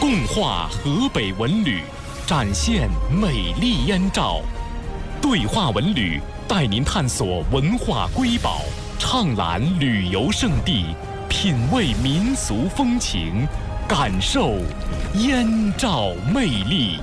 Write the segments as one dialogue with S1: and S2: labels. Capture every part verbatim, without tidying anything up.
S1: 动画河北文旅，展现美丽燕赵。对话文旅带您探索文化瑰宝，畅览旅游胜地，品味民俗风情，感受燕赵魅力。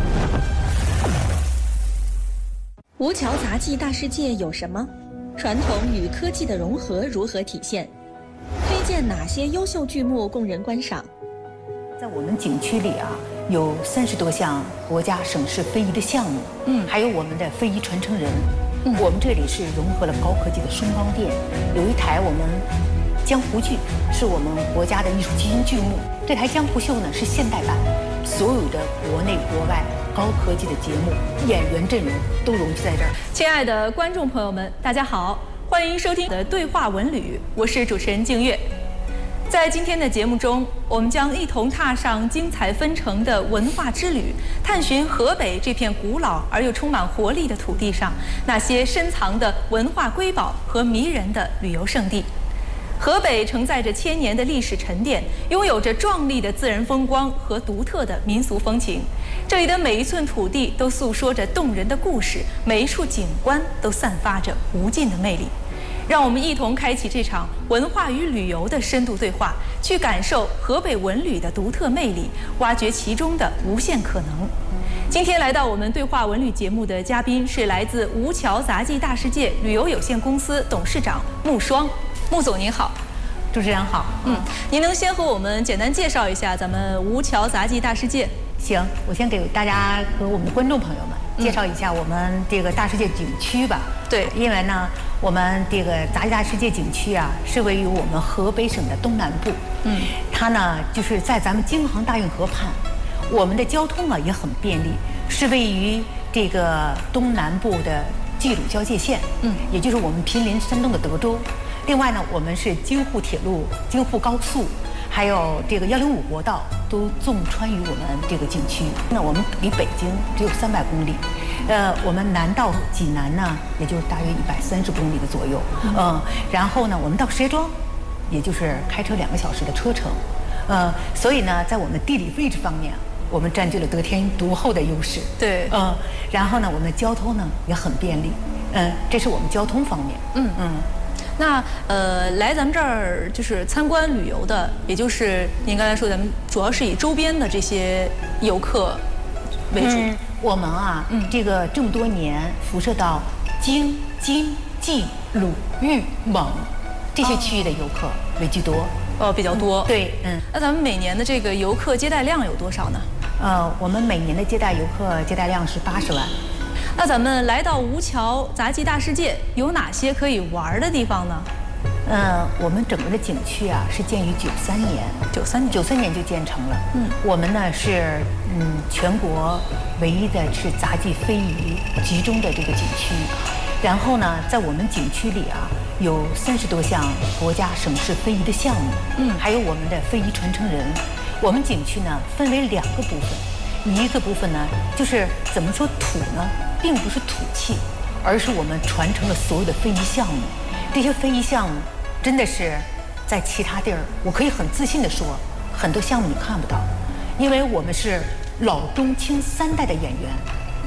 S2: 吴桥杂技大世界有什么？传统与科技的融合如何体现？推荐哪些优秀剧目供人观赏？
S3: 在我们景区里啊，有三十多项国家省市非遗的项目，嗯，还有我们的非遗传承人。嗯，我们这里是融合了高科技的声光电，有一台我们江湖剧，是我们国家的艺术基因剧目。这台江湖秀呢是现代版，所有的国内国外高科技的节目，演员阵容都融集在这儿。
S4: 亲爱的观众朋友们，大家好，欢迎收听的对话文旅，我是主持人静月。在今天的节目中，我们将一同踏上精彩纷呈的文化之旅，探寻河北这片古老而又充满活力的土地上那些深藏的文化瑰宝和迷人的旅游胜地。河北承载着千年的历史沉淀，拥有着壮丽的自然风光和独特的民俗风情。这里的每一寸土地都诉说着动人的故事，每一处景观都散发着无尽的魅力。让我们一同开启这场文化与旅游的深度对话，去感受河北文旅的独特魅力，挖掘其中的无限可能。今天来到我们对话文旅节目的嘉宾是来自吴桥杂技大世界旅游有限公司董事长穆双。穆总您好。
S3: 主持人好。
S4: 嗯，您能先和我们简单介绍一下咱们吴桥杂技大世界？
S3: 行，我先给大家和我们的观众朋友们介绍一下我们这个大世界景区吧。
S4: 对，
S3: 因为呢，我们这个杂技大世界景区啊，是位于我们河北省的东南部。嗯，它呢就是在咱们京杭大运河畔，我们的交通啊也很便利，是位于这个东南部的冀鲁交界线。嗯，也就是我们毗邻山东的德州。另外呢，我们是京沪铁路、京沪高速，还有这个幺零五国道都纵穿于我们这个景区。那我们离北京只有三百公里，呃，我们南到济南呢，也就是大约一百三十公里的左右。嗯，然后呢，我们到石家庄，也就是开车两个小时的车程。呃，所以呢，在我们地理位置方面，我们占据了得天独厚的优势。
S4: 对，
S3: 嗯，然后呢，我们的交通呢也很便利。嗯，这是我们交通方面。嗯嗯。
S4: 那呃，来咱们这儿就是参观旅游的，也就是您刚才说，咱们主要是以周边的这些游客为主。
S3: 嗯、我们啊，嗯，这个这么多年辐射到京、津、冀、鲁、豫、蒙这些区域的游客为居多。
S4: 哦，比较多。
S3: 嗯、对，嗯。
S4: 那咱们每年的这个游客接待量有多少呢？
S3: 呃，我们每年的接待游客接待量是八十万。
S4: 那咱们来到吴桥杂技大世界，有哪些可以玩的地方呢？
S3: 呃，我们整个的景区啊是建于九三年，
S4: 九三年，
S3: 九三年就建成了。嗯，我们呢是嗯全国唯一的是杂技非遗集中的这个景区。然后呢，在我们景区里啊有三十多项国家省市非遗的项目，嗯，还有我们的非遗传承人。我们景区呢分为两个部分。一个部分呢，就是怎么说土呢，并不是土气，而是我们传承了所有的非遗项目。这些非遗项目真的是在其他地儿，我可以很自信地说，很多项目你看不到，因为我们是老中青三代的演员